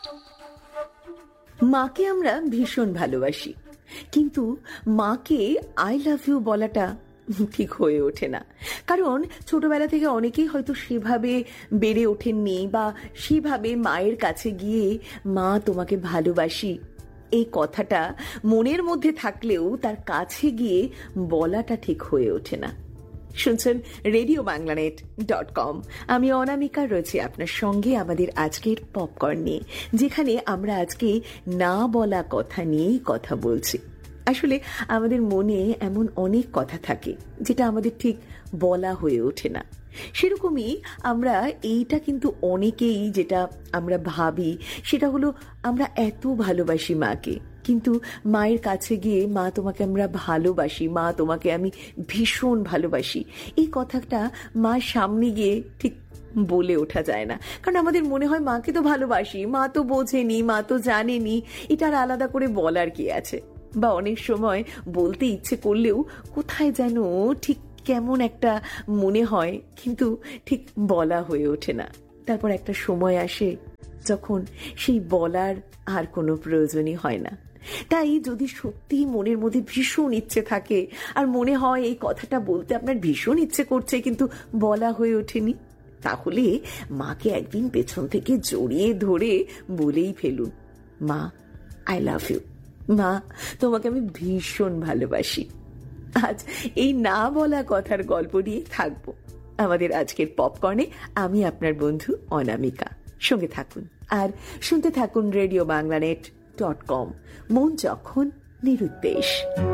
মাকে আমরা ভীষণ ভালোবাসি, কিন্তু মাকে আই লাভ ইউ বলাটা ঠিক হয়ে ওঠে না। কারণ ছোটবেলা থেকে অনেকেই হয়তো সেভাবে বেড়ে ওঠেননি, বা সেভাবে মায়ের কাছে গিয়ে মা তোমাকে ভালোবাসি এই কথাটা মনের মধ্যে থাকলেও তার কাছে গিয়ে বলাটা ঠিক হয়ে ওঠে না। শুনছেন RadioBanglaNet.com। আমি অনামিকা রয়েছি আপনার সঙ্গে আমাদের আজকের পপকর্ন নিয়ে, যেখানে আমরা আজকে না বলা কথা নিয়েই কথা বলছি। আসলে আমাদের মনে এমন অনেক কথা থাকে যেটা আমাদের ঠিক বলা হয়ে ওঠে না। সেরকমই আমরা এইটা কিন্তু অনেকেই যেটা আমরা ভাবি সেটা হলো, আমরা এত ভালোবাসি মাকে, কিন্তু মায়ের কাছে গিয়ে মা তোমাকে আমরা ভালোবাসি, মা তোমাকে আমি ভীষণ ভালোবাসি, এই কথাটা মার সামনে গিয়ে ঠিক বলে ওঠা যায় না। কারণ আমাদের মনে হয় মাকে তো ভালোবাসি, মা তো বোঝেনি, মা তো জানেনি, এটা আর আলাদা করে বলার কি আছে। বা অনেক সময় বলতে ইচ্ছে করলেও কোথায় যেন ঠিক কেমন একটা মনে হয়, কিন্তু ঠিক বলা হয়ে ওঠে না। তারপর একটা সময় আসে যখন সেই বলার আর কোনো প্রয়োজনই হয় না। তাই যদি সত্যি মনের মধ্যে ভীষণ ইচ্ছে থাকে, আর মনে হয় এই কথাটা বলতে আপনার ভীষণ ইচ্ছে করছে কিন্তু বলা হয়ে ওঠেনি, তাহলে মাকে একদিন পেছন থেকে জড়িয়ে ধরে বলেই ফেলুন, মা আই লাভ ইউ, মা তোমাকে আমি ভীষণ ভালোবাসি। আজ এই না বলা কথার গল্প নিয়ে থাকবো আমাদের আজকের পপকর্নে। আমি আপনার বন্ধু অনামিকা, সঙ্গে থাকুন আর শুনতে থাকুন RadioBanglaNet.com। মন যখন নিরুদ্দেশ।